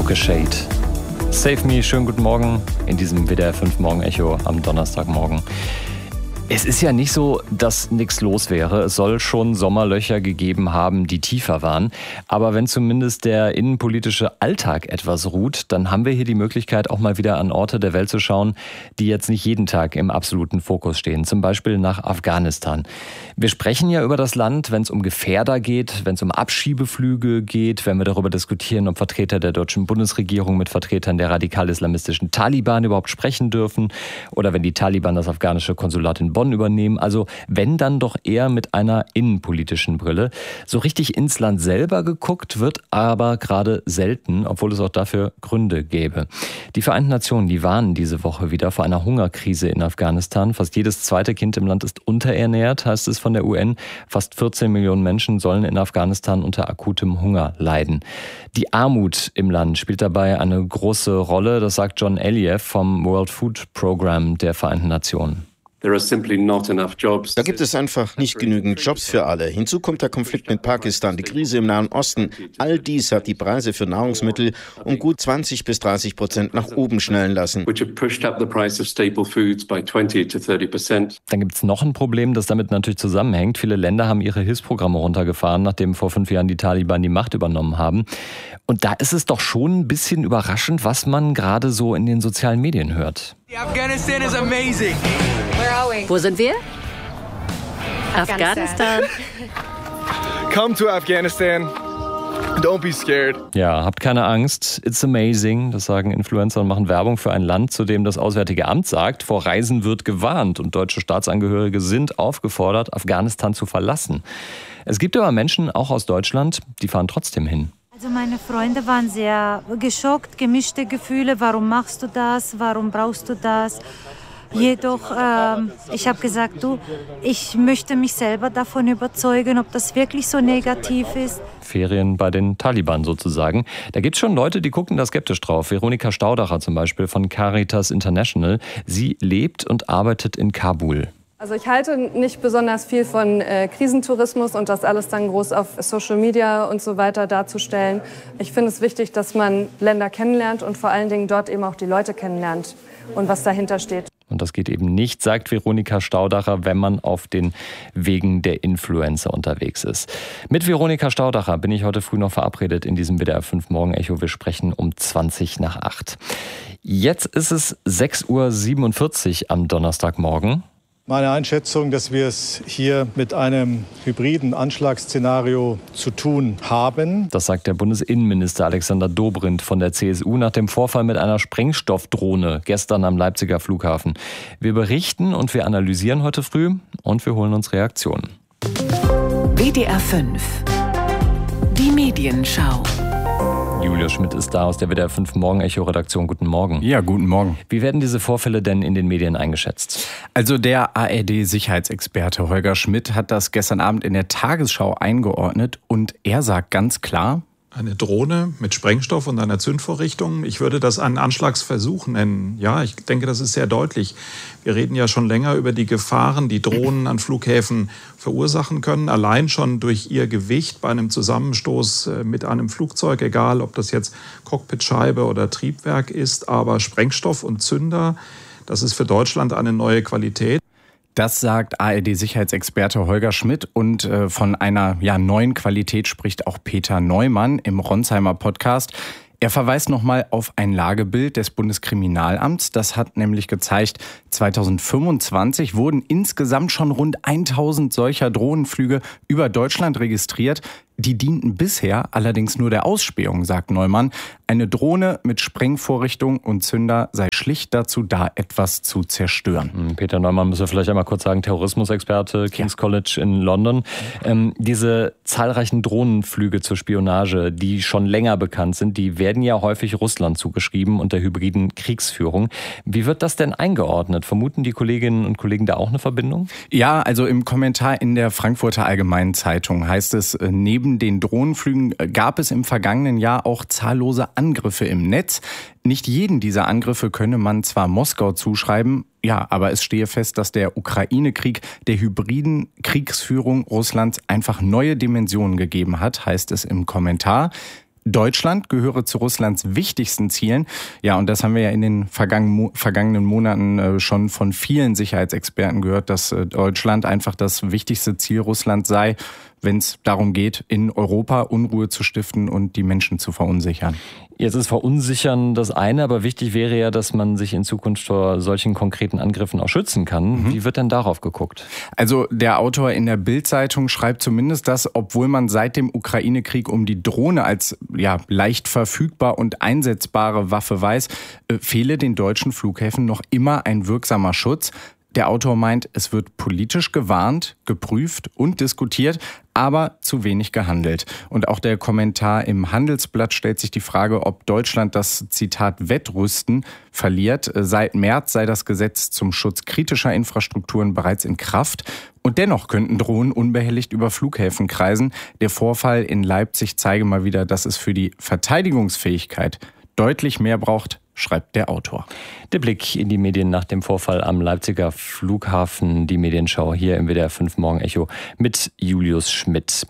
Shade. Save Me, schönen guten Morgen in diesem WDR 5 Morgen-Echo am Donnerstagmorgen. Es ist ja nicht so, dass nichts los wäre. Es soll schon Sommerlöcher gegeben haben, die tiefer waren. Aber wenn zumindest der innenpolitische Alltag etwas ruht, dann haben wir hier die Möglichkeit, auch mal wieder an Orte der Welt zu schauen, die jetzt nicht jeden Tag im absoluten Fokus stehen. Zum Beispiel nach Afghanistan. Wir sprechen ja über das Land, wenn es um Gefährder geht, wenn es um Abschiebeflüge geht, wenn wir darüber diskutieren, ob Vertreter der deutschen Bundesregierung mit Vertretern der radikal-islamistischen Taliban überhaupt sprechen dürfen oder wenn die Taliban das afghanische Konsulat in Bonn übernehmen. Also wenn, dann doch eher mit einer innenpolitischen Brille. So richtig ins Land selber geguckt wird aber gerade selten, obwohl es auch dafür Gründe gäbe. Die Vereinten Nationen, die warnen diese Woche wieder vor einer Hungerkrise in Afghanistan. Fast jedes zweite Kind im Land ist unterernährt, heißt es von der UN. Fast 14 Millionen Menschen sollen in Afghanistan unter akutem Hunger leiden. Die Armut im Land spielt dabei eine große Rolle, das sagt John Elieff vom World Food Program der Vereinten Nationen. Da gibt es einfach nicht genügend Jobs für alle. Hinzu kommt der Konflikt mit Pakistan, die Krise im Nahen Osten. All dies hat die Preise für Nahrungsmittel um gut 20-30% nach oben schnellen lassen. Dann gibt es noch ein Problem, das damit natürlich zusammenhängt. Viele Länder haben ihre Hilfsprogramme runtergefahren, nachdem vor 5 Jahren die Taliban die Macht übernommen haben. Und da ist es doch schon ein bisschen überraschend, was man gerade so in den sozialen Medien hört. Afghanistan is amazing. Wo sind wir? Afghanistan. Come to Afghanistan. Don't be scared. Ja, habt keine Angst. It's amazing. Das sagen Influencer und machen Werbung für ein Land, zu dem das Auswärtige Amt sagt, vor Reisen wird gewarnt und deutsche Staatsangehörige sind aufgefordert, Afghanistan zu verlassen. Es gibt aber Menschen, auch aus Deutschland, die fahren trotzdem hin. Also meine Freunde waren sehr geschockt, gemischte Gefühle. Warum machst du das? Warum brauchst du das? Jedoch, ich habe gesagt, ich möchte mich selber davon überzeugen, ob das wirklich so negativ ist. Ferien bei den Taliban sozusagen. Da gibt es schon Leute, die gucken da skeptisch drauf. Veronika Staudacher zum Beispiel von Caritas International. Sie lebt und arbeitet in Kabul. Also ich halte nicht besonders viel von Krisentourismus und das alles dann groß auf Social Media und so weiter darzustellen. Ich finde es wichtig, dass man Länder kennenlernt und vor allen Dingen dort eben auch die Leute kennenlernt und was dahinter steht. Und das geht eben nicht, sagt Veronika Staudacher, wenn man auf den Wegen der Influencer unterwegs ist. Mit Veronika Staudacher bin ich heute früh noch verabredet in diesem WDR 5 Morgen-Echo. Wir sprechen um 8:20. Jetzt ist es 6:47 Uhr am Donnerstagmorgen. Meine Einschätzung, dass wir es hier mit einem hybriden Anschlagsszenario zu tun haben. Das sagt der Bundesinnenminister Alexander Dobrindt von der CSU nach dem Vorfall mit einer Sprengstoffdrohne gestern am Leipziger Flughafen. Wir berichten und wir analysieren heute früh und wir holen uns Reaktionen. WDR 5. Die Medienschau. Julius Schmidt ist da aus der WDR 5 Morgen-Echo-Redaktion. Guten Morgen. Ja, guten Morgen. Wie werden diese Vorfälle denn in den Medien eingeschätzt? Also der ARD-Sicherheitsexperte Holger Schmidt hat das gestern Abend in der Tagesschau eingeordnet und er sagt ganz klar: Eine Drohne mit Sprengstoff und einer Zündvorrichtung. Ich würde das einen Anschlagsversuch nennen. Ja, ich denke, das ist sehr deutlich. Wir reden ja schon länger über die Gefahren, die Drohnen an Flughäfen verursachen können. Allein schon durch ihr Gewicht bei einem Zusammenstoß mit einem Flugzeug, egal ob das jetzt Cockpitscheibe oder Triebwerk ist. Aber Sprengstoff und Zünder, das ist für Deutschland eine neue Qualität. Das sagt ARD-Sicherheitsexperte Holger Schmidt und von einer neuen Qualität spricht auch Peter Neumann im Ronsheimer Podcast. Er verweist nochmal auf ein Lagebild des Bundeskriminalamts. Das hat nämlich gezeigt, 2025 wurden insgesamt schon rund 1000 solcher Drohnenflüge über Deutschland registriert. Die dienten bisher allerdings nur der Ausspähung, sagt Neumann. Eine Drohne mit Sprengvorrichtung und Zünder sei schlicht dazu da, etwas zu zerstören. Peter Neumann müssen wir vielleicht einmal kurz sagen, Terrorismusexperte, King's College in London. Diese zahlreichen Drohnenflüge zur Spionage, die schon länger bekannt sind, die werden ja häufig Russland zugeschrieben und der hybriden Kriegsführung. Wie wird das denn eingeordnet? Vermuten die Kolleginnen und Kollegen da auch eine Verbindung? Ja, also im Kommentar in der Frankfurter Allgemeinen Zeitung heißt es, neben den Drohnenflügen gab es im vergangenen Jahr auch zahllose Angriffe im Netz. Nicht jeden dieser Angriffe könne man zwar Moskau zuschreiben, ja, aber es stehe fest, dass der Ukraine-Krieg der hybriden Kriegsführung Russlands einfach neue Dimensionen gegeben hat, heißt es im Kommentar. Deutschland gehöre zu Russlands wichtigsten Zielen. Ja, und das haben wir ja in den vergangenen Monaten schon von vielen Sicherheitsexperten gehört, dass Deutschland einfach das wichtigste Ziel Russlands sei, wenn es darum geht, in Europa Unruhe zu stiften und die Menschen zu verunsichern. Jetzt ist Verunsichern das eine, aber wichtig wäre ja, dass man sich in Zukunft vor solchen konkreten Angriffen auch schützen kann. Wie wird denn darauf geguckt? Also der Autor in der Bild-Zeitung schreibt zumindest, dass, obwohl man seit dem Ukraine-Krieg um die Drohne als leicht verfügbar und einsetzbare Waffe weiß, fehle den deutschen Flughäfen noch immer ein wirksamer Schutz. Der Autor meint, es wird politisch gewarnt, geprüft und diskutiert, aber zu wenig gehandelt. Und auch der Kommentar im Handelsblatt stellt sich die Frage, ob Deutschland das, Zitat, Wettrüsten verliert. Seit März sei das Gesetz zum Schutz kritischer Infrastrukturen bereits in Kraft. Und dennoch könnten Drohnen unbehelligt über Flughäfen kreisen. Der Vorfall in Leipzig zeige mal wieder, dass es für die Verteidigungsfähigkeit deutlich mehr braucht, schreibt der Autor. Der Blick in die Medien nach dem Vorfall am Leipziger Flughafen, die Medienschau hier im WDR 5 Morgen Echo mit Julius Schmidt.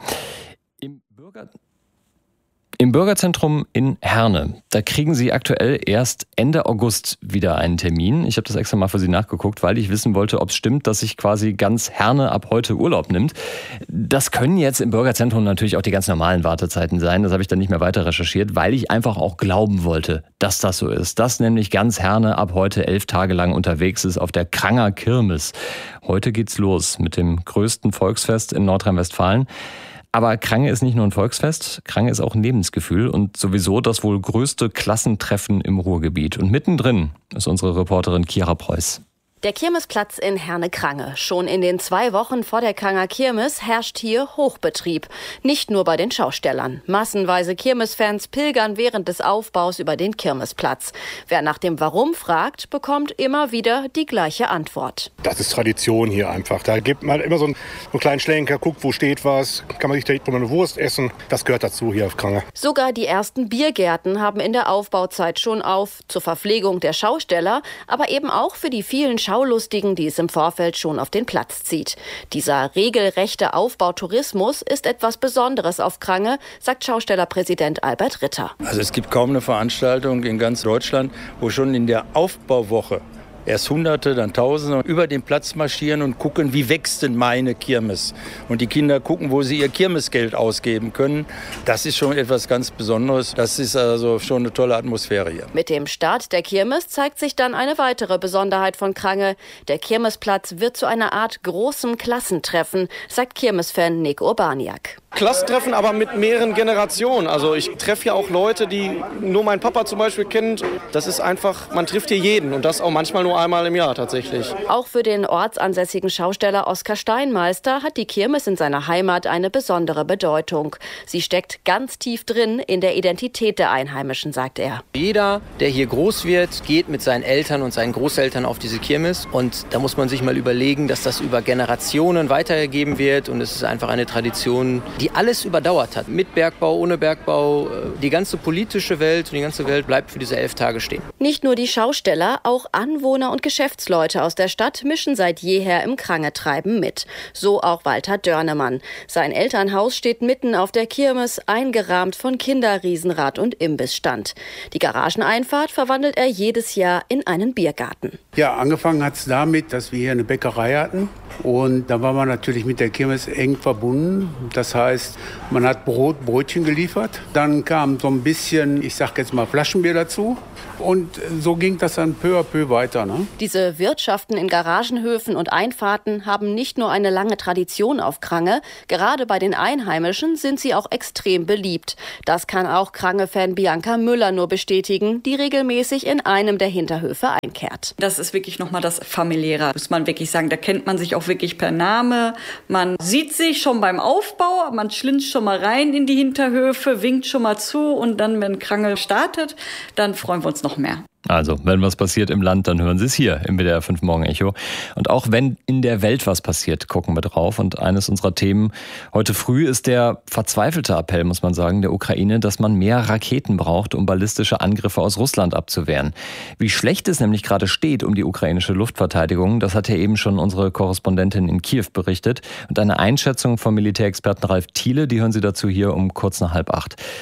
Im Bürgerzentrum in Herne, da kriegen Sie aktuell erst Ende August wieder einen Termin. Ich habe das extra mal für Sie nachgeguckt, weil ich wissen wollte, ob es stimmt, dass sich quasi ganz Herne ab heute Urlaub nimmt. Das können jetzt im Bürgerzentrum natürlich auch die ganz normalen Wartezeiten sein. Das habe ich dann nicht mehr weiter recherchiert, weil ich einfach auch glauben wollte, dass das so ist. Dass nämlich ganz Herne ab heute 11 Tage lang unterwegs ist auf der Kranger Kirmes. Heute geht's los mit dem größten Volksfest in Nordrhein-Westfalen. Aber Krange ist nicht nur ein Volksfest, Krange ist auch ein Lebensgefühl und sowieso das wohl größte Klassentreffen im Ruhrgebiet. Und mittendrin ist unsere Reporterin Kira Preuß. Der Kirmesplatz in Herne-Krange. Schon in den 2 Wochen vor der Kranger Kirmes herrscht hier Hochbetrieb. Nicht nur bei den Schaustellern. Massenweise Kirmesfans pilgern während des Aufbaus über den Kirmesplatz. Wer nach dem Warum fragt, bekommt immer wieder die gleiche Antwort. Das ist Tradition hier einfach. Da gibt man immer so einen kleinen Schlenker, guckt, wo steht was, kann man sich direkt mal eine Wurst essen. Das gehört dazu hier auf Krange. Sogar die ersten Biergärten haben in der Aufbauzeit schon auf, zur Verpflegung der Schausteller, aber eben auch für die vielen Schaulustigen, die es im Vorfeld schon auf den Platz zieht. Dieser regelrechte Aufbautourismus ist etwas Besonderes auf Krange, sagt Schaustellerpräsident Albert Ritter. Also es gibt kaum eine Veranstaltung in ganz Deutschland, wo schon in der Aufbauwoche erst Hunderte, dann Tausende über den Platz marschieren und gucken, wie wächst denn meine Kirmes? Und die Kinder gucken, wo sie ihr Kirmesgeld ausgeben können. Das ist schon etwas ganz Besonderes. Das ist also schon eine tolle Atmosphäre hier. Mit dem Start der Kirmes zeigt sich dann eine weitere Besonderheit von Krange. Der Kirmesplatz wird zu einer Art großem Klassentreffen, sagt Kirmesfan Nick Urbaniak. Klassentreffen, aber mit mehreren Generationen. Also ich treffe ja auch Leute, die nur mein Papa zum Beispiel kennt. Das ist einfach, man trifft hier jeden und das auch manchmal nur einmal im Jahr tatsächlich. Auch für den ortsansässigen Schausteller Oskar Steinmeister hat die Kirmes in seiner Heimat eine besondere Bedeutung. Sie steckt ganz tief drin in der Identität der Einheimischen, sagt er. Jeder, der hier groß wird, geht mit seinen Eltern und seinen Großeltern auf diese Kirmes. Und da muss man sich mal überlegen, dass das über Generationen weitergegeben wird. Und es ist einfach eine Tradition, die alles überdauert hat. Mit Bergbau, ohne Bergbau. Die ganze politische Welt und die ganze Welt bleibt für diese 11 Tage stehen. Nicht nur die Schausteller, auch Anwohner und Geschäftsleute aus der Stadt mischen seit jeher im Krangetreiben mit. So auch Walter Dörnemann. Sein Elternhaus steht mitten auf der Kirmes, eingerahmt von Kinderriesenrad und Imbissstand. Die Garageneinfahrt verwandelt er jedes Jahr in einen Biergarten. Ja, angefangen hat es damit, dass wir hier eine Bäckerei hatten. Und da war man natürlich mit der Kirmes eng verbunden. Das heißt, man hat Brötchen geliefert. Dann kam so ein bisschen, ich sag jetzt mal, Flaschenbier dazu. Und so ging das dann peu à peu weiter. Ne? Diese Wirtschaften in Garagenhöfen und Einfahrten haben nicht nur eine lange Tradition auf Krange. Gerade bei den Einheimischen sind sie auch extrem beliebt. Das kann auch Krange-Fan Bianca Müller nur bestätigen, die regelmäßig in einem der Hinterhöfe einkehrt. Das ist wirklich nochmal das Familiäre, muss man wirklich sagen. Da kennt man sich auch wirklich per Name. Man sieht sich schon beim Aufbau, man schlünzt schon mal rein in die Hinterhöfe, winkt schon mal zu und dann, wenn Krange startet, dann freuen wir uns noch mehr. Also, wenn was passiert im Land, dann hören Sie es hier im WDR 5 Morgen Echo. Und auch wenn in der Welt was passiert, gucken wir drauf. Und eines unserer Themen heute früh ist der verzweifelte Appell, muss man sagen, der Ukraine, dass man mehr Raketen braucht, um ballistische Angriffe aus Russland abzuwehren. Wie schlecht es nämlich gerade steht um die ukrainische Luftverteidigung, das hat ja eben schon unsere Korrespondentin in Kiew berichtet. Und eine Einschätzung vom Militärexperten Ralf Thiele, die hören Sie dazu hier um kurz nach 7:30.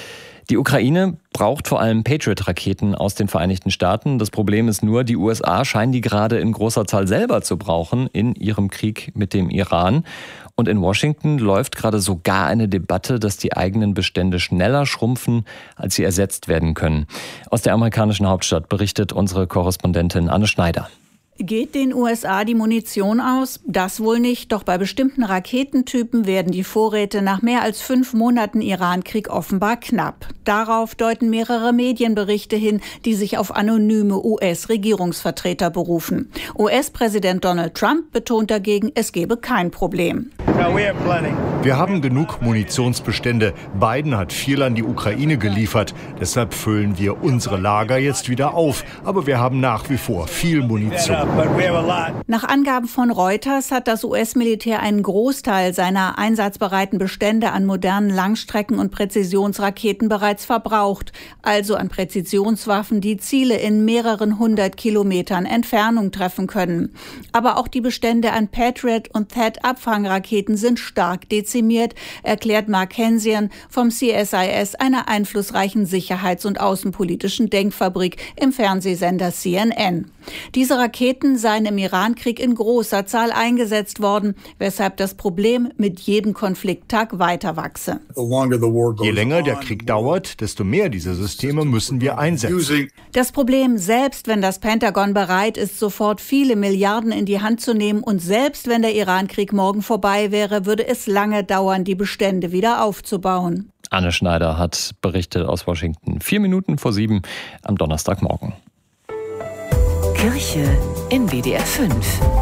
Die Ukraine braucht vor allem Patriot-Raketen aus den Vereinigten Staaten. Das Problem ist nur, die USA scheinen die gerade in großer Zahl selber zu brauchen in ihrem Krieg mit dem Iran. Und in Washington läuft gerade sogar eine Debatte, dass die eigenen Bestände schneller schrumpfen, als sie ersetzt werden können. Aus der amerikanischen Hauptstadt berichtet unsere Korrespondentin Anne Schneider. Geht den USA die Munition aus? Das wohl nicht, doch bei bestimmten Raketentypen werden die Vorräte nach mehr als 5 Monaten Irankrieg offenbar knapp. Darauf deuten mehrere Medienberichte hin, die sich auf anonyme US-Regierungsvertreter berufen. US-Präsident Donald Trump betont dagegen, es gebe kein Problem. Wir haben genug Munitionsbestände. Biden hat viel an die Ukraine geliefert. Deshalb füllen wir unsere Lager jetzt wieder auf. Aber wir haben nach wie vor viel Munition. Nach Angaben von Reuters hat das US-Militär einen Großteil seiner einsatzbereiten Bestände an modernen Langstrecken- und Präzisionsraketen bereits verbraucht, also an Präzisionswaffen, die Ziele in mehreren 100 Kilometern Entfernung treffen können. Aber auch die Bestände an Patriot- und THAAD-Abfangraketen sind stark dezimiert, erklärt Mark Hensian vom CSIS, einer einflussreichen sicherheits- und außenpolitischen Denkfabrik im Fernsehsender CNN. Diese Raketen seien im Irankrieg in großer Zahl eingesetzt worden, weshalb das Problem mit jedem Konflikttag weiter wachse. Je länger der Krieg dauert, desto mehr dieser Systeme müssen wir einsetzen. Das Problem, selbst wenn das Pentagon bereit ist, sofort viele Milliarden in die Hand zu nehmen und selbst wenn der Irankrieg morgen vorbei wäre, würde es lange dauern, die Bestände wieder aufzubauen. Anne Schneider hat berichtet aus Washington. 7:04 am Donnerstagmorgen. Kirche in WDR 5.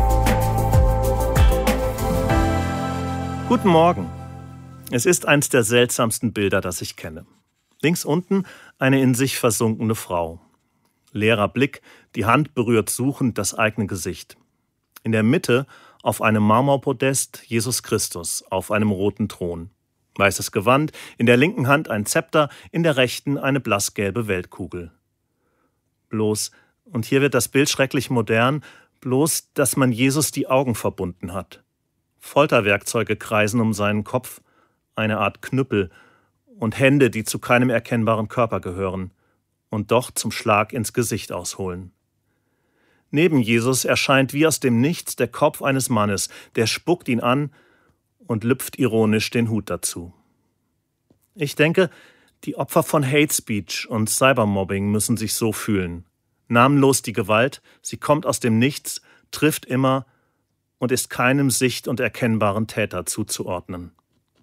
Guten Morgen. Es ist eines der seltsamsten Bilder, das ich kenne. Links unten eine in sich versunkene Frau. Leerer Blick, die Hand berührt suchend das eigene Gesicht. In der Mitte auf einem Marmorpodest Jesus Christus auf einem roten Thron. Weißes Gewand, in der linken Hand ein Zepter, in der rechten eine blassgelbe Weltkugel. Bloß, und hier wird das Bild schrecklich modern, bloß, dass man Jesus die Augen verbunden hat. Folterwerkzeuge kreisen um seinen Kopf, eine Art Knüppel und Hände, die zu keinem erkennbaren Körper gehören und doch zum Schlag ins Gesicht ausholen. Neben Jesus erscheint wie aus dem Nichts der Kopf eines Mannes, der spuckt ihn an und lüpft ironisch den Hut dazu. Ich denke, die Opfer von Hate Speech und Cybermobbing müssen sich so fühlen. Namenlos die Gewalt, sie kommt aus dem Nichts, trifft immer und ist keinem sicht- und erkennbaren Täter zuzuordnen.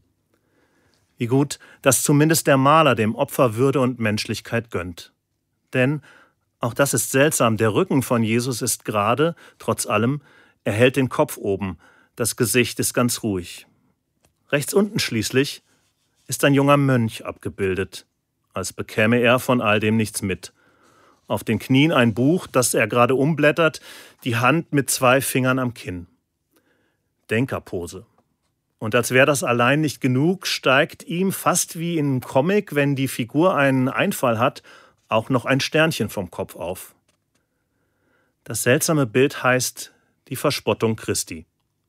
Wie gut, dass zumindest der Maler dem Opfer Würde und Menschlichkeit gönnt. Denn, auch das ist seltsam, der Rücken von Jesus ist gerade, trotz allem, er hält den Kopf oben, das Gesicht ist ganz ruhig. Rechts unten schließlich ist ein junger Mönch abgebildet, als bekäme er von all dem nichts mit. Auf den Knien ein Buch, das er gerade umblättert, die Hand mit 2 Fingern am Kinn. Denkerpose. Und als wäre das allein nicht genug, steigt ihm fast wie in einem Comic, wenn die Figur einen Einfall hat, auch noch ein Sternchen vom Kopf auf. Das seltsame Bild heißt die Verspottung Christi.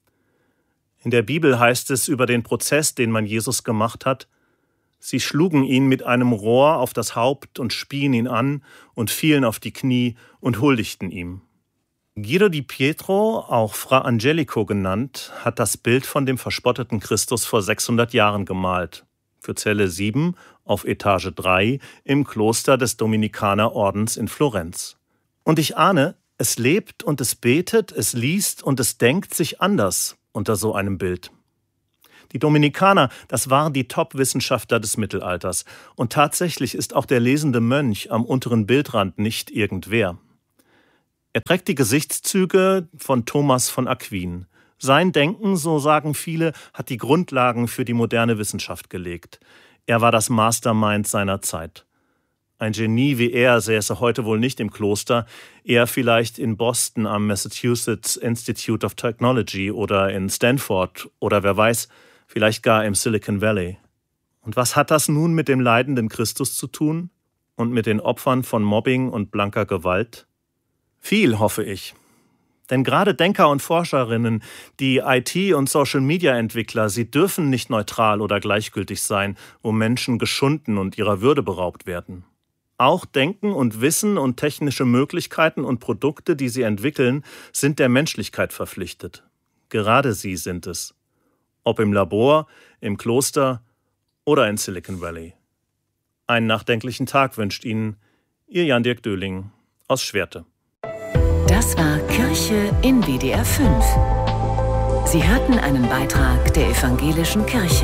In der Bibel heißt es über den Prozess, den man Jesus gemacht hat: Sie schlugen ihn mit einem Rohr auf das Haupt und spien ihn an und fielen auf die Knie und huldigten ihm. Guido di Pietro, auch Fra Angelico genannt, hat das Bild von dem verspotteten Christus vor 600 Jahren gemalt. Für Zelle 7 auf Etage 3 im Kloster des Dominikanerordens in Florenz. Und ich ahne, es lebt und es betet, es liest und es denkt sich anders unter so einem Bild. Die Dominikaner, das waren die Top-Wissenschaftler des Mittelalters. Und tatsächlich ist auch der lesende Mönch am unteren Bildrand nicht irgendwer. Er trägt die Gesichtszüge von Thomas von Aquin. Sein Denken, so sagen viele, hat die Grundlagen für die moderne Wissenschaft gelegt. Er war das Mastermind seiner Zeit. Ein Genie wie er säße heute wohl nicht im Kloster, eher vielleicht in Boston am Massachusetts Institute of Technology oder in Stanford oder wer weiß, vielleicht gar im Silicon Valley. Und was hat das nun mit dem leidenden Christus zu tun? Und mit den Opfern von Mobbing und blanker Gewalt? Viel, hoffe ich. Denn gerade Denker und Forscherinnen, die IT- und Social-Media-Entwickler, sie dürfen nicht neutral oder gleichgültig sein, wo Menschen geschunden und ihrer Würde beraubt werden. Auch Denken und Wissen und technische Möglichkeiten und Produkte, die sie entwickeln, sind der Menschlichkeit verpflichtet. Gerade sie sind es. Ob im Labor, im Kloster oder in Silicon Valley. Einen nachdenklichen Tag wünscht Ihnen Ihr Jan-Dirk Döhling aus Schwerte. Das war Kirche in WDR 5. Sie hörten einen Beitrag der Evangelischen Kirche.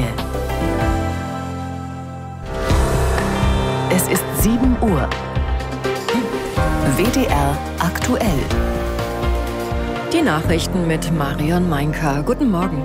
Es ist 7 Uhr. WDR aktuell. Die Nachrichten mit Marion Meinka. Guten Morgen.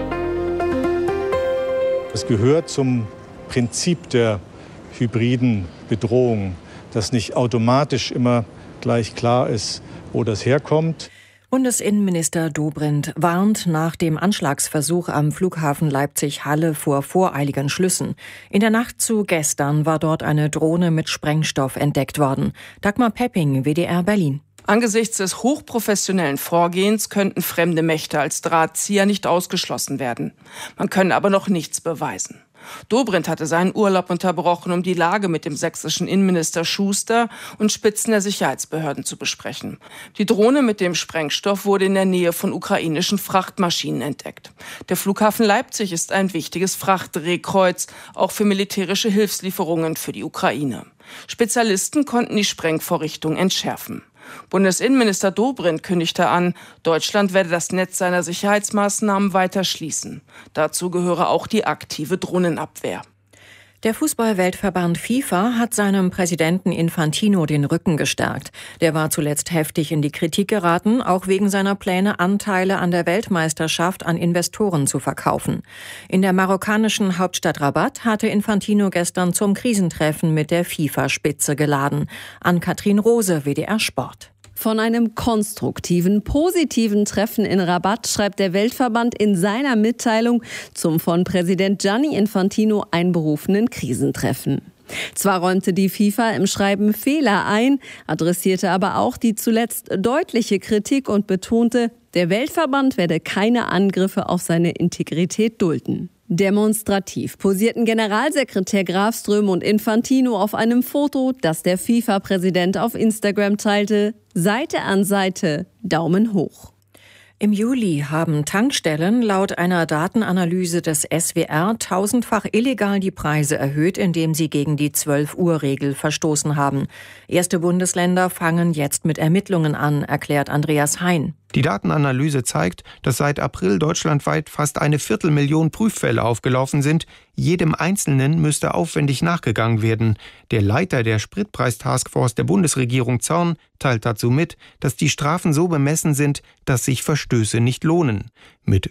Es gehört zum Prinzip der hybriden Bedrohung, dass nicht automatisch immer gleich klar ist, wo das herkommt. Bundesinnenminister Dobrindt warnt nach dem Anschlagsversuch am Flughafen Leipzig-Halle vor voreiligen Schlüssen. In der Nacht zu gestern war dort eine Drohne mit Sprengstoff entdeckt worden. Dagmar Pepping, WDR Berlin. Angesichts des hochprofessionellen Vorgehens könnten fremde Mächte als Drahtzieher nicht ausgeschlossen werden. Man könne aber noch nichts beweisen. Dobrindt hatte seinen Urlaub unterbrochen, um die Lage mit dem sächsischen Innenminister Schuster und Spitzen der Sicherheitsbehörden zu besprechen. Die Drohne mit dem Sprengstoff wurde in der Nähe von ukrainischen Frachtmaschinen entdeckt. Der Flughafen Leipzig ist ein wichtiges Frachtdrehkreuz, auch für militärische Hilfslieferungen für die Ukraine. Spezialisten konnten die Sprengvorrichtung entschärfen. Bundesinnenminister Dobrindt kündigte an, Deutschland werde das Netz seiner Sicherheitsmaßnahmen weiter schließen. Dazu gehöre auch die aktive Drohnenabwehr. Der Fußball-Weltverband FIFA hat seinem Präsidenten Infantino den Rücken gestärkt. Der war zuletzt heftig in die Kritik geraten, auch wegen seiner Pläne, Anteile an der Weltmeisterschaft an Investoren zu verkaufen. In der marokkanischen Hauptstadt Rabat hatte Infantino gestern zum Krisentreffen mit der FIFA-Spitze geladen. Ann-Kathrin Rose, WDR Sport. Von einem konstruktiven, positiven Treffen in Rabat schreibt der Weltverband in seiner Mitteilung zum von Präsident Gianni Infantino einberufenen Krisentreffen. Zwar räumte die FIFA im Schreiben Fehler ein, adressierte aber auch die zuletzt deutliche Kritik und betonte, der Weltverband werde keine Angriffe auf seine Integrität dulden. Demonstrativ posierten Generalsekretär Grafström und Infantino auf einem Foto, das der FIFA-Präsident auf Instagram teilte. Seite an Seite, Daumen hoch. Im Juli haben Tankstellen laut einer Datenanalyse des SWR 1000-fach illegal die Preise erhöht, indem sie gegen die 12-Uhr-Regel verstoßen haben. Erste Bundesländer fangen jetzt mit Ermittlungen an, erklärt Andreas Hein. Die Datenanalyse zeigt, dass seit April deutschlandweit fast 250.000 Prüffälle aufgelaufen sind. Jedem Einzelnen müsste aufwendig nachgegangen werden. Der Leiter der Spritpreis-Taskforce der Bundesregierung Zorn teilt dazu mit, dass die Strafen so bemessen sind, dass sich Verstöße nicht lohnen. Mit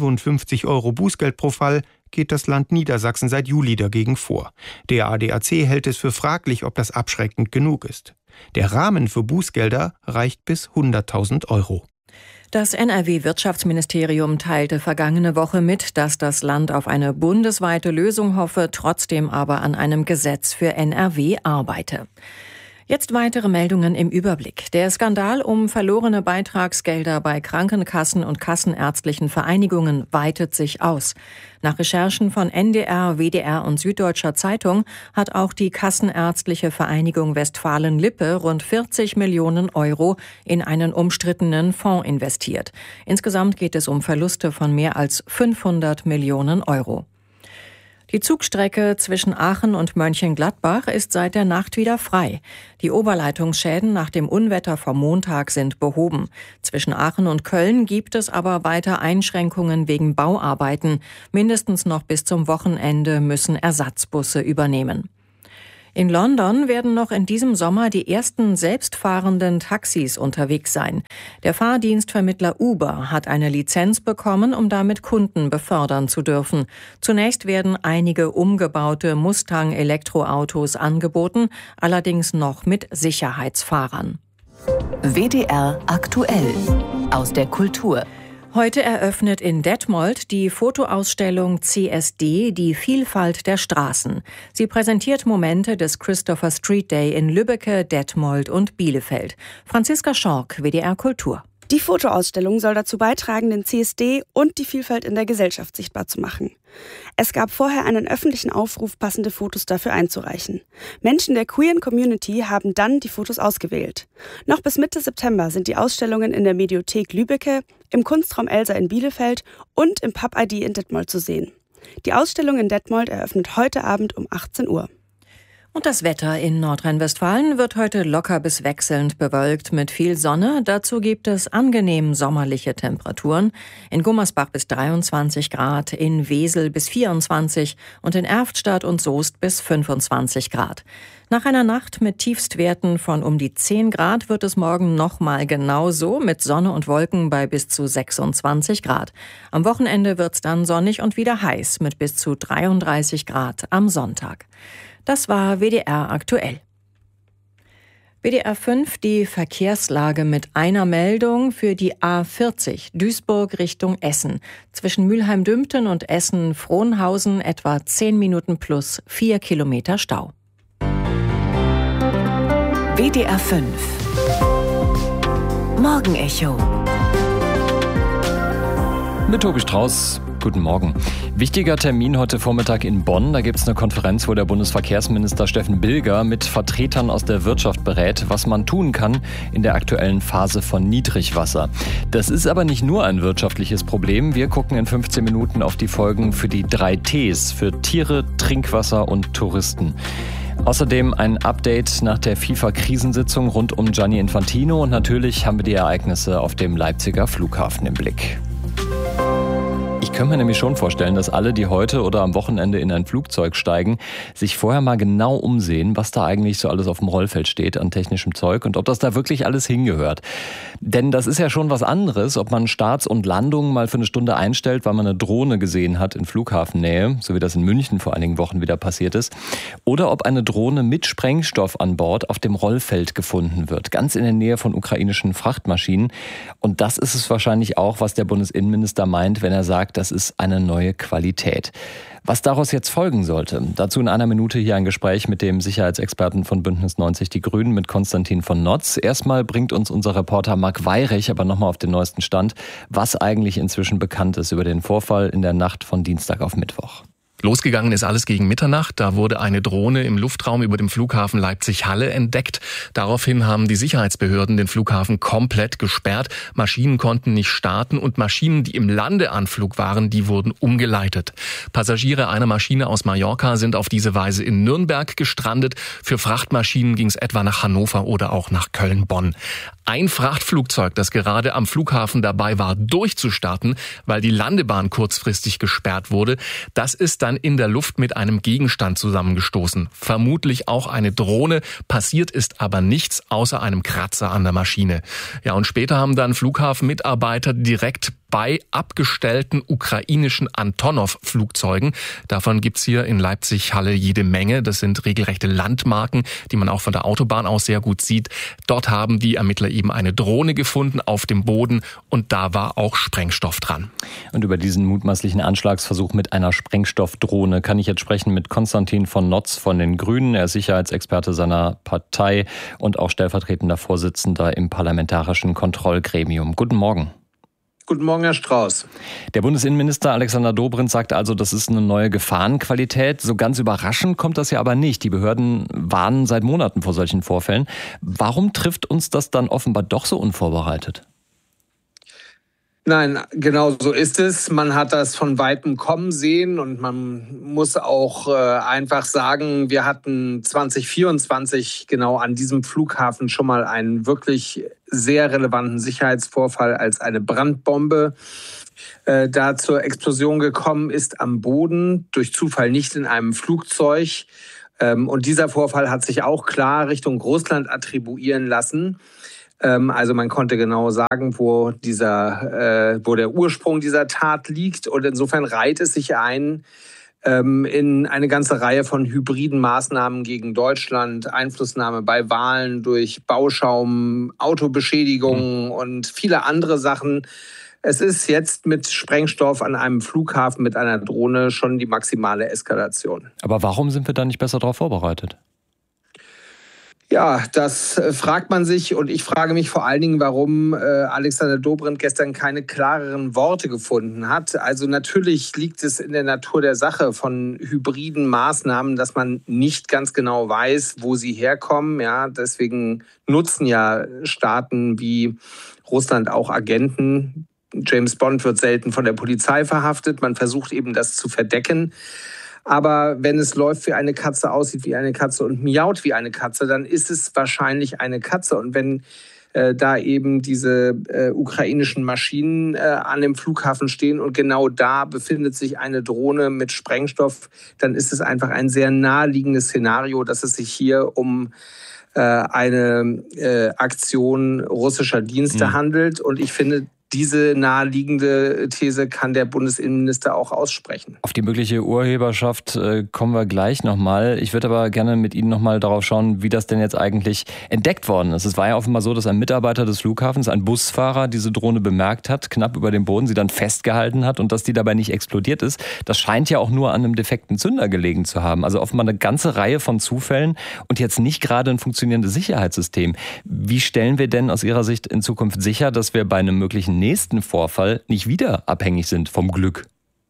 55 € Bußgeld pro Fall geht das Land Niedersachsen seit Juli dagegen vor. Der ADAC hält es für fraglich, ob das abschreckend genug ist. Der Rahmen für Bußgelder reicht bis 100.000 €. Das NRW-Wirtschaftsministerium teilte vergangene Woche mit, dass das Land auf eine bundesweite Lösung hoffe, trotzdem aber an einem Gesetz für NRW arbeite. Jetzt weitere Meldungen im Überblick. Der Skandal um verlorene Beitragsgelder bei Krankenkassen und kassenärztlichen Vereinigungen weitet sich aus. Nach Recherchen von NDR, WDR und Süddeutscher Zeitung hat auch die Kassenärztliche Vereinigung Westfalen-Lippe rund 40 Millionen € in einen umstrittenen Fonds investiert. Insgesamt geht es um Verluste von mehr als 500 Millionen €. Die Zugstrecke zwischen Aachen und Mönchengladbach ist seit der Nacht wieder frei. Die Oberleitungsschäden nach dem Unwetter vom Montag sind behoben. Zwischen Aachen und Köln gibt es aber weiter Einschränkungen wegen Bauarbeiten. Mindestens noch bis zum Wochenende müssen Ersatzbusse übernehmen. In London werden noch in diesem Sommer die ersten selbstfahrenden Taxis unterwegs sein. Der Fahrdienstvermittler Uber hat eine Lizenz bekommen, um damit Kunden befördern zu dürfen. Zunächst werden einige umgebaute Mustang-Elektroautos angeboten, allerdings noch mit Sicherheitsfahrern. WDR aktuell aus der Kultur. Heute eröffnet in Detmold die Fotoausstellung CSD, die Vielfalt der Straßen. Sie präsentiert Momente des Christopher Street Day in Lübbecke, Detmold und Bielefeld. Franziska Schork, WDR Kultur. Die Fotoausstellung soll dazu beitragen, den CSD und die Vielfalt in der Gesellschaft sichtbar zu machen. Es gab vorher einen öffentlichen Aufruf, passende Fotos dafür einzureichen. Menschen der queeren Community haben dann die Fotos ausgewählt. Noch bis Mitte September sind die Ausstellungen in der Mediothek Lübbecke, im Kunstraum Elsa in Bielefeld und im Pub-ID in Detmold zu sehen. Die Ausstellung in Detmold eröffnet heute Abend um 18 Uhr. Und das Wetter in Nordrhein-Westfalen wird heute locker bis wechselnd bewölkt mit viel Sonne. Dazu gibt es angenehm sommerliche Temperaturen. In Gummersbach bis 23 Grad, in Wesel bis 24 und in Erftstadt und Soest bis 25 Grad. Nach einer Nacht mit Tiefstwerten von um die 10 Grad wird es morgen nochmal genauso mit Sonne und Wolken bei bis zu 26 Grad. Am Wochenende wird's dann sonnig und wieder heiß mit bis zu 33 Grad am Sonntag. Das war WDR aktuell. WDR 5, die Verkehrslage mit einer Meldung für die A40 Duisburg Richtung Essen. Zwischen Mülheim-Dümpten und Essen-Frohnhausen etwa 10 Minuten plus 4 Kilometer Stau. WDR 5 Morgenecho Mit Tobi Strauß. Guten Morgen. Wichtiger Termin heute Vormittag in Bonn. Da gibt es eine Konferenz, wo der Bundesverkehrsminister Steffen Bilger mit Vertretern aus der Wirtschaft berät, was man tun kann in der aktuellen Phase von Niedrigwasser. Das ist aber nicht nur ein wirtschaftliches Problem. Wir gucken in 15 Minuten auf die Folgen für die 3 Ts, für Tiere, Trinkwasser und Touristen. Außerdem ein Update nach der FIFA-Krisensitzung rund um Gianni Infantino und natürlich haben wir die Ereignisse auf dem Leipziger Flughafen im Blick. Ich könnte mir nämlich schon vorstellen, dass alle, die heute oder am Wochenende in ein Flugzeug steigen, sich vorher mal genau umsehen, was da eigentlich so alles auf dem Rollfeld steht an technischem Zeug und ob das da wirklich alles hingehört. Denn das ist ja schon was anderes, ob man Starts und Landungen mal für eine Stunde einstellt, weil man eine Drohne gesehen hat in Flughafennähe, so wie das in München vor einigen Wochen wieder passiert ist, oder ob eine Drohne mit Sprengstoff an Bord auf dem Rollfeld gefunden wird, ganz in der Nähe von ukrainischen Frachtmaschinen. Und das ist es wahrscheinlich auch, was der Bundesinnenminister meint, wenn er sagt, das ist eine neue Qualität. Was daraus jetzt folgen sollte, dazu in einer Minute hier ein Gespräch mit dem Sicherheitsexperten von Bündnis 90 Die Grünen, mit Konstantin von Notz. Erstmal bringt uns unser Reporter Marc Weyrich aber nochmal auf den neuesten Stand, was eigentlich inzwischen bekannt ist über den Vorfall in der Nacht von Dienstag auf Mittwoch. Losgegangen ist alles gegen Mitternacht. Da wurde eine Drohne im Luftraum über dem Flughafen Leipzig-Halle entdeckt. Daraufhin haben die Sicherheitsbehörden den Flughafen komplett gesperrt. Maschinen konnten nicht starten und Maschinen, die im Landeanflug waren, die wurden umgeleitet. Passagiere einer Maschine aus Mallorca sind auf diese Weise in Nürnberg gestrandet. Für Frachtmaschinen ging es etwa nach Hannover oder auch nach Köln-Bonn. Ein Frachtflugzeug, das gerade am Flughafen dabei war, durchzustarten, weil die Landebahn kurzfristig gesperrt wurde, das ist dann in der Luft mit einem Gegenstand zusammengestoßen. Vermutlich auch eine Drohne. Passiert ist aber nichts außer einem Kratzer an der Maschine. Ja, und später haben dann Flughafenmitarbeiter direkt bei abgestellten ukrainischen Antonov-Flugzeugen. Davon gibt's hier in Leipzig-Halle jede Menge. Das sind regelrechte Landmarken, die man auch von der Autobahn aus sehr gut sieht. Dort haben die Ermittler eben eine Drohne gefunden auf dem Boden und da war auch Sprengstoff dran. Und über diesen mutmaßlichen Anschlagsversuch mit einer Sprengstoffdrohne kann ich jetzt sprechen mit Konstantin von Notz von den Grünen. Er ist Sicherheitsexperte seiner Partei und auch stellvertretender Vorsitzender im Parlamentarischen Kontrollgremium. Guten Morgen. Guten Morgen, Herr Strauß. Der Bundesinnenminister Alexander Dobrindt sagt also, das ist eine neue Gefahrenqualität. So ganz überraschend kommt das ja aber nicht. Die Behörden warnen seit Monaten vor solchen Vorfällen. Warum trifft uns das dann offenbar doch so unvorbereitet? Nein, genau so ist es. Man hat das von Weitem kommen sehen und man muss auch einfach sagen, wir hatten 2024 genau an diesem Flughafen schon mal einen wirklich sehr relevanten Sicherheitsvorfall, als eine Brandbombe da zur Explosion gekommen ist am Boden, durch Zufall nicht in einem Flugzeug. Und dieser Vorfall hat sich auch klar Richtung Russland attribuieren lassen. Also man konnte genau sagen, wo der Ursprung dieser Tat liegt. Und insofern reiht es sich ein in eine ganze Reihe von hybriden Maßnahmen gegen Deutschland, Einflussnahme bei Wahlen durch Bauschaum, Autobeschädigungen und viele andere Sachen. Es ist jetzt mit Sprengstoff an einem Flughafen mit einer Drohne schon die maximale Eskalation. Aber warum sind wir da nicht besser darauf vorbereitet? Ja, das fragt man sich und ich frage mich vor allen Dingen, warum Alexander Dobrindt gestern keine klareren Worte gefunden hat. Also natürlich liegt es in der Natur der Sache von hybriden Maßnahmen, dass man nicht ganz genau weiß, wo sie herkommen. Ja, deswegen nutzen ja Staaten wie Russland auch Agenten. James Bond wird selten von der Polizei verhaftet. Man versucht eben, das zu verdecken. Aber wenn es läuft wie eine Katze, aussieht wie eine Katze und miaut wie eine Katze, dann ist es wahrscheinlich eine Katze. Und wenn da eben diese ukrainischen Maschinen an dem Flughafen stehen und genau da befindet sich eine Drohne mit Sprengstoff, dann ist es einfach ein sehr naheliegendes Szenario, dass es sich hier um eine Aktion russischer Dienste handelt. Und ich finde, diese naheliegende These kann der Bundesinnenminister auch aussprechen. Auf die mögliche Urheberschaft kommen wir gleich nochmal. Ich würde aber gerne mit Ihnen nochmal darauf schauen, wie das denn jetzt eigentlich entdeckt worden ist. Es war ja offenbar so, dass ein Mitarbeiter des Flughafens, ein Busfahrer, diese Drohne bemerkt hat, knapp über dem Boden, sie dann festgehalten hat und dass die dabei nicht explodiert ist. Das scheint ja auch nur an einem defekten Zünder gelegen zu haben. Also offenbar eine ganze Reihe von Zufällen und jetzt nicht gerade ein funktionierendes Sicherheitssystem. Wie stellen wir denn aus Ihrer Sicht in Zukunft sicher, dass wir bei einem möglichen nächsten Vorfall nicht wieder abhängig sind vom Glück?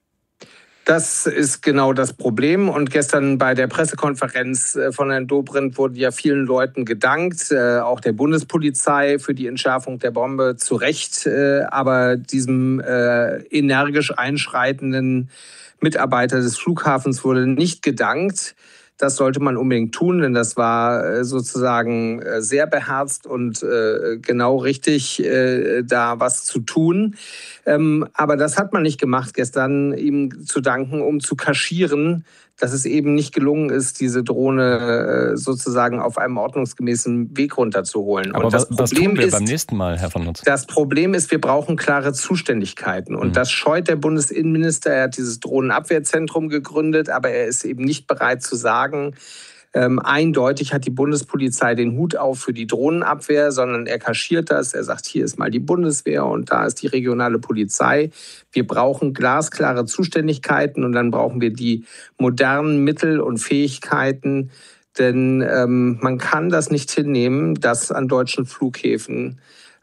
Das ist genau das Problem. Und gestern bei der Pressekonferenz von Herrn Dobrindt wurde ja vielen Leuten gedankt, auch der Bundespolizei für die Entschärfung der Bombe, zu Recht. Aber diesem energisch einschreitenden Mitarbeiter des Flughafens wurde nicht gedankt. Das sollte man unbedingt tun, denn das war sozusagen sehr beherzt und genau richtig, da was zu tun. Aber das hat man nicht gemacht, gestern ihm zu danken, um zu kaschieren, dass es eben nicht gelungen ist, diese Drohne sozusagen auf einem ordnungsgemäßen Weg runterzuholen. Aber und das was tun wir beim nächsten Mal, Herr von Notz? Das Problem ist, wir brauchen klare Zuständigkeiten. Und das scheut der Bundesinnenminister. Er hat dieses Drohnenabwehrzentrum gegründet, aber er ist eben nicht bereit zu sagen, eindeutig hat die Bundespolizei den Hut auf für die Drohnenabwehr, sondern er kaschiert das. Er sagt, hier ist mal die Bundeswehr und da ist die regionale Polizei. Wir brauchen glasklare Zuständigkeiten und dann brauchen wir die modernen Mittel und Fähigkeiten. Denn man kann das nicht hinnehmen, dass an deutschen Flughäfen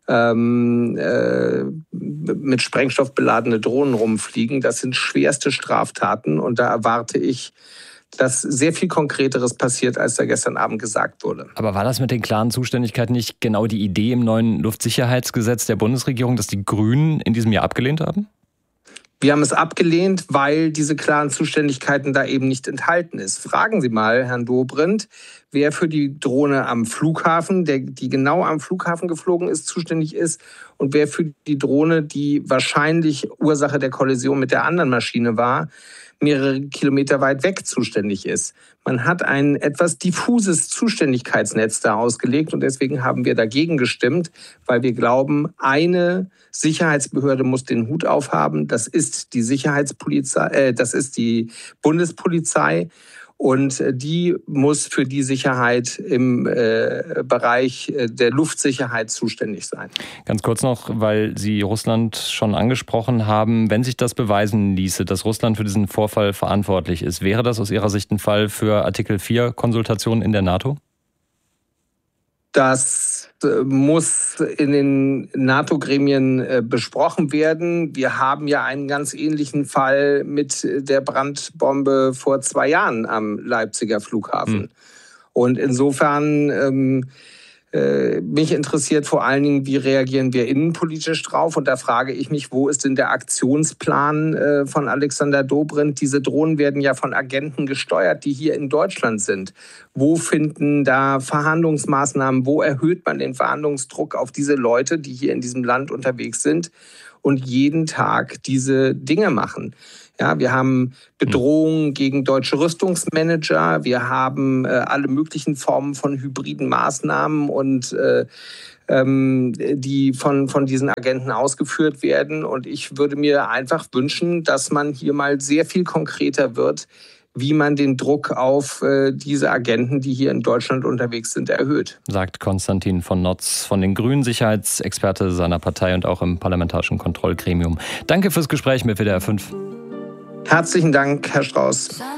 mit Sprengstoff beladene Drohnen rumfliegen. Das sind schwerste Straftaten und da erwarte ich, dass sehr viel Konkreteres passiert, als da gestern Abend gesagt wurde. Aber war das mit den klaren Zuständigkeiten nicht genau die Idee im neuen Luftsicherheitsgesetz der Bundesregierung, das die Grünen in diesem Jahr abgelehnt haben? Wir haben es abgelehnt, weil diese klaren Zuständigkeiten da eben nicht enthalten ist. Fragen Sie mal Herrn Dobrindt, wer für die Drohne am Flughafen, die genau am Flughafen geflogen ist, zuständig ist und wer für die Drohne, die wahrscheinlich Ursache der Kollision mit der anderen Maschine war, mehrere Kilometer weit weg zuständig ist. Man hat ein etwas diffuses Zuständigkeitsnetz da ausgelegt und deswegen haben wir dagegen gestimmt, weil wir glauben, eine Sicherheitsbehörde muss den Hut aufhaben. Das ist die Sicherheitspolizei, das ist die Bundespolizei. Und die muss für die Sicherheit im Bereich der Luftsicherheit zuständig sein. Ganz kurz noch, weil Sie Russland schon angesprochen haben. Wenn sich das beweisen ließe, dass Russland für diesen Vorfall verantwortlich ist, wäre das aus Ihrer Sicht ein Fall für Artikel 4 Konsultationen in der NATO? Das muss in den NATO-Gremien besprochen werden. Wir haben ja einen ganz ähnlichen Fall mit der Brandbombe vor 2 Jahren am Leipziger Flughafen. Und insofern mich interessiert vor allen Dingen, wie reagieren wir innenpolitisch drauf? Und da frage ich mich, wo ist denn der Aktionsplan von Alexander Dobrindt? Diese Drohnen werden ja von Agenten gesteuert, die hier in Deutschland sind. Wo finden da Verhandlungsmaßnahmen? Wo erhöht man den Verhandlungsdruck auf diese Leute, die hier in diesem Land unterwegs sind und jeden Tag diese Dinge machen? Ja, wir haben Bedrohungen gegen deutsche Rüstungsmanager, wir haben alle möglichen Formen von hybriden Maßnahmen und die von diesen Agenten ausgeführt werden. Und ich würde mir einfach wünschen, dass man hier mal sehr viel konkreter wird, wie man den Druck auf diese Agenten, die hier in Deutschland unterwegs sind, erhöht. Sagt Konstantin von Notz von den Grünen, Sicherheitsexperte seiner Partei und auch im Parlamentarischen Kontrollgremium. Danke fürs Gespräch mit WDR 5. Herzlichen Dank, Herr Strauß.